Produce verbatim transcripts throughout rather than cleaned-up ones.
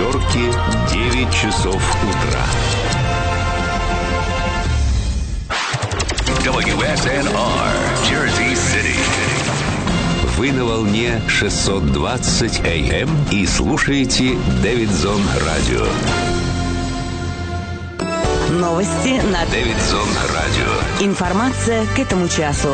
Нью-Йорке девять часов утра. дабл ю эс эн ар, Jersey City. Вы на волне шестьсот двадцать эй эм и слушаете Дэвидсон Радио. Новости на Дэвидсон Радио. Информация к этому часу.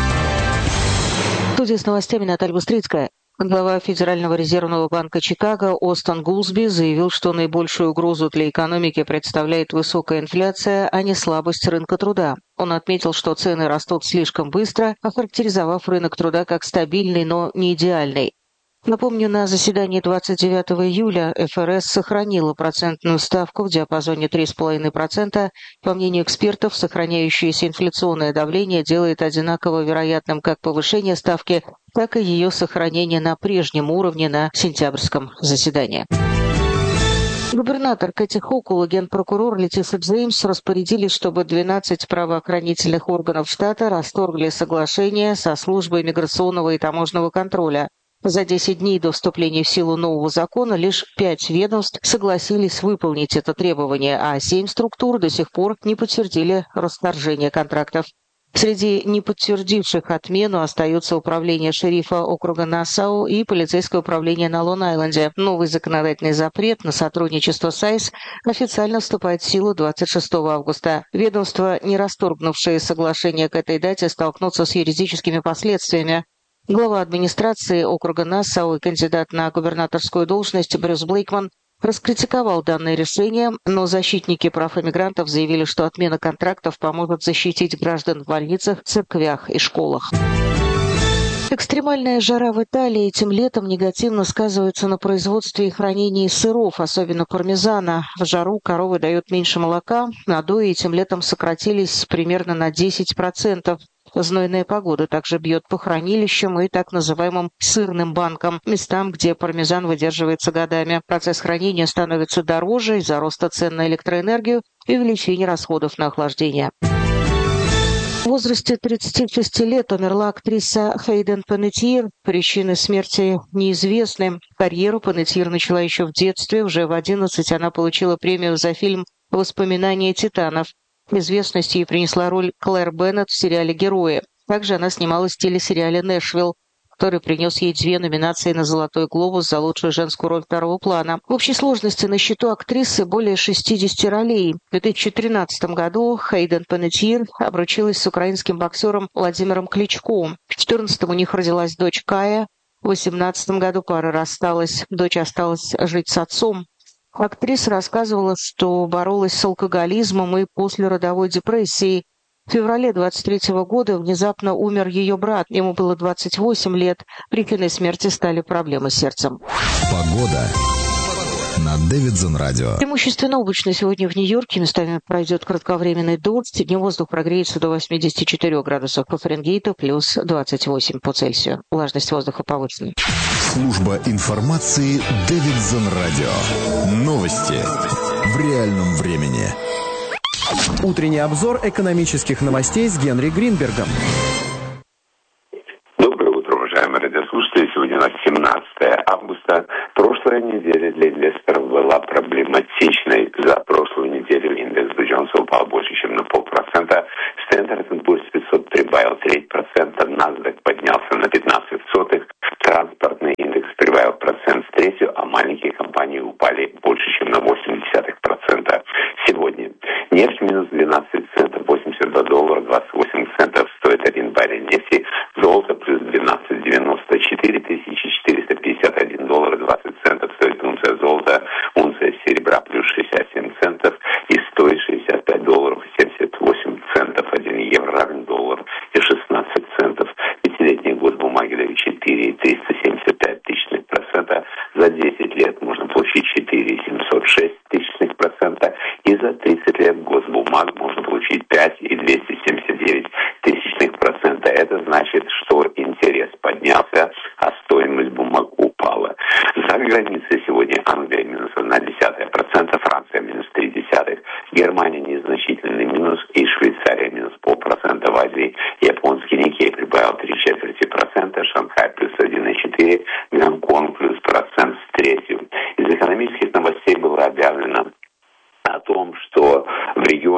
В студии с новостями Наталья Быстрицкая. Глава Федерального резервного банка Чикаго Остон Гулсби заявил, что наибольшую угрозу для экономики представляет высокая инфляция, а не слабость рынка труда. Он отметил, что цены растут слишком быстро, охарактеризовав рынок труда как стабильный, но не идеальный. Напомню, на заседании двадцать девятого июля эф эр эс сохранила процентную ставку в диапазоне три целых пять десятых процента. По мнению экспертов, сохраняющееся инфляционное давление делает одинаково вероятным как повышение ставки, так и ее сохранение на прежнем уровне на сентябрьском заседании. Губернатор Кэти Хокул и генпрокурор Летиса Джеймс распорядились, чтобы двенадцать правоохранительных органов штата расторгли соглашение со службой миграционного и таможенного контроля. За десять дней до вступления в силу нового закона лишь пять ведомств согласились выполнить это требование, а семь структур до сих пор не подтвердили расторжение контрактов. Среди не подтвердивших отмену остаются управление шерифа округа Нассау и полицейское управление на Лонг-Айленде. Новый законодательный запрет на сотрудничество с айс официально вступает в силу двадцать шестого августа. Ведомства, не расторгнувшие соглашение к этой дате, столкнутся с юридическими последствиями. Глава администрации округа Нассау и кандидат на губернаторскую должность Брюс Блейкман раскритиковал данное решение, но защитники прав иммигрантов заявили, что отмена контрактов поможет защитить граждан в больницах, церквях и школах. Экстремальная жара в Италии этим летом негативно сказывается на производстве и хранении сыров, особенно пармезана. В жару коровы дают меньше молока, надои этим летом сократились примерно на десять процентов. Знойная погода также бьет по хранилищам и так называемым сырным банкам, местам, где пармезан выдерживается годами. Процесс хранения становится дороже из-за роста цен на электроэнергию и увеличения расходов на охлаждение. В возрасте тридцати шести лет умерла актриса Хейден Панеттиер. Причины смерти неизвестны. Карьеру Панеттиер начала еще в детстве. Уже в одиннадцать она получила премию за фильм «Воспоминания титанов». Известность ей принесла роль Клэр Беннет в сериале «Герои». Также она снималась в телесериале «Нэшвилл», который принес ей две номинации на «Золотой глобус» за лучшую женскую роль второго плана. В общей сложности на счету актрисы более шестидесяти ролей. В две тысячи тринадцатом году Хейден Панеттиер обручилась с украинским боксером Владимиром Кличко. В две тысячи четырнадцатом у них родилась дочь Кая. В две тысячи восемнадцатом году пара рассталась. Дочь осталась жить с отцом. Актриса рассказывала, что боролась с алкоголизмом и послеродовой депрессией. В феврале двадцать третьего года внезапно умер ее брат. Ему было двадцать восемь лет. Причиной смерти стали проблемы с сердцем. Погода на Дэвидсон Радио. Преимущественно облачно сегодня в Нью-Йорке. Местами пройдет кратковременный дождь. Днем воздух прогреется до восьмидесяти четырёх градусов по Фаренгейту, плюс двадцать восемь по Цельсию. Влажность воздуха повышена. Служба информации Дэвидсон Радио. Новости в реальном времени. Утренний обзор экономических новостей с Генри Гринбергом. Доброе утро, уважаемые радиослушатели. Сегодня у нас семнадцатое августа. Прошлая неделя для инвесторов была проблематичной. За прошлую неделю индекс Dow Jones упал больше, чем на полпроцента. Standard энд Poor's пятьсот прибавил треть процента. NASDAQ поднялся на пятнадцать сотых. Транспортный индекс прибавил процент с третью, а маленькие компании упали больше, чем на восемь десятых процента. Сегодня нефть минус двенадцать центов, восемьдесят два доллара, двадцать восемь центов стоит один баррель нефти. Золото плюс двенадцать девяносто четыре, тысячи четыреста пятьдесят один доллар, двадцать центов стоит унция золота. Унция серебра плюс шестьдесят семь центов и стоит шестьдесят пять долларов и семьдесят восемь центов. один евро равен доллар и шестнадцать центов. Пятилетний госбумаги дают четыре целых триста семьдесят пять тысячных процента. За десять лет можно получить четыре целых семьсот шесть тысячных процента. И за тридцать лет госбумаг можно получить пять целых двести семьдесят девять тысячных процента. Это значит, что интерес поднялся, а стоимость бумаг упала. За границей сегодня Англия минус одна десятая процента, Франция минус три десятых, Германия незначительный минус и Швейцария минус полпроцента. В Азии японский Никей прибавил три четверти процента, Шанхай плюс один целых четыре, Гонконг плюс процент с третью. Из экономических новостей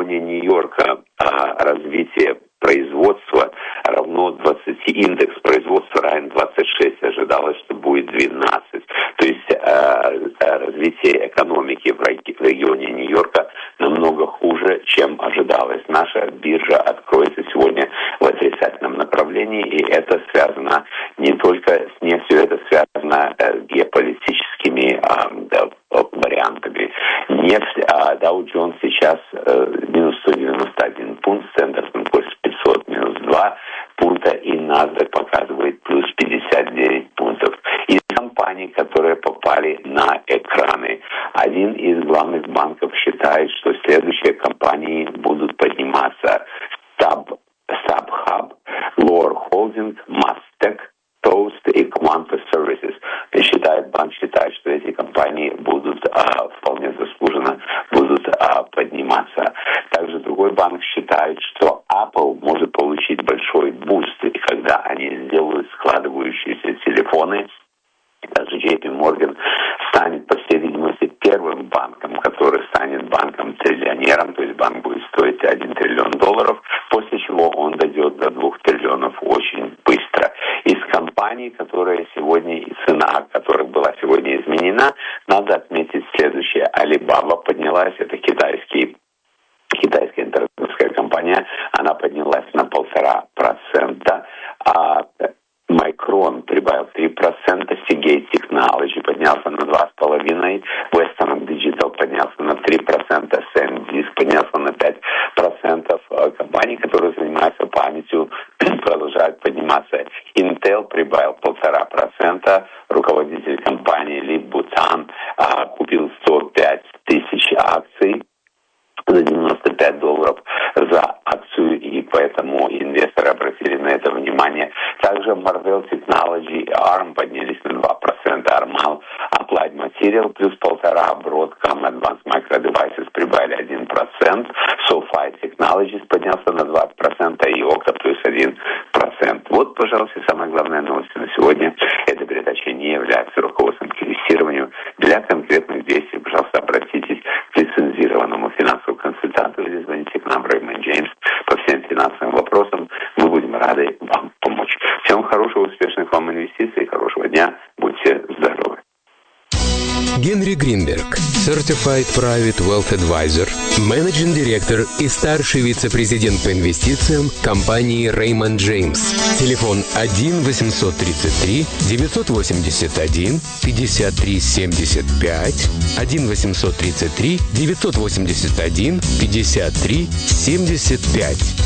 регионе Нью-Йорка развитие производства равно двадцати, индекс производства равен двадцать шесть, ожидалось, что будет двенадцать. То есть э, развитие экономики в регионе Нью-Йорка намного хуже, чем ожидалось. Наша биржа откроется сегодня в отрицательном направлении, и это связано не только с нефтью, это связано с геополитическими э, вариантами. Нефть, а Dow Jones сейчас э, минус сто девяносто один пункт, Standard энд Poor's пятьсот минус два пункта, и NASDAQ показывает плюс пятьдесят девять пунктов. Из компаний, которые попали на экраны, один из главных банков считает, что следующие компании будут подниматься: Sub, SubHub, Lower Holding, Mastec, Toast и Quanta Services. И считает, банк считает, что эти компании будут а, вполне заслуженно будут а, подниматься. Также другой банк считает, что Apple может получить большой буст, и когда они сделают складывающиеся телефоны. Также джей пи Morgan станет, по всей видимости, первым банком, который станет банком-триллионером, то есть банк будет стоить один триллион долларов, после чего он дойдет до двух триллионов очень быстро. Из компаний, которые сегодня, и цена которых была сегодня изменена, надо отметить следующее. Alibaba поднялась, это китайский Китайская интернетовская компания, она поднялась на полтора процента, а Micron прибавил три процента, Seagate Technology поднялся на два с половиной, Western Digital поднялся на три процента, SanDisk поднялся на пять процентов. Компании, которые занимаются памятью, продолжают подниматься. Intel прибавил полтора процента, руководитель компании Ли Бутан а, купил сто пять тысяч акций за девяносто пять долларов за акцию, и поэтому инвесторы обратили на это внимание. Также Marvell Technology и арм поднялись на два процента, Armal Applied Material плюс полтора, Broadcom, Advanced Micro Devices прибавили один процент, SoFi Technologies поднялся на два процента и Okta плюс один процент. Вот, пожалуйста, самая главная новость на сегодня. Эта передача не является руководством к инвестированию. Для конкретных действий, пожалуйста, обратитесь к лицензированному финансовому консультанту или звоните к нам Raymond James по всем финансовым вопросам. Мы будем рады вам помочь. Всем хорошего, успешных вам инвестиций, хорошего дня. Будьте здоровы. Генри Гринберг, Certified Private Wealth Advisor, Managing Director и старший вице-президент по инвестициям компании Raymond James. Телефон один восемьсот тридцать три девятьсот восемьдесят один пятьдесят три семьдесят пять, один восемьсот тридцать три девятьсот восемьдесят один пятьдесят три семьдесят пять.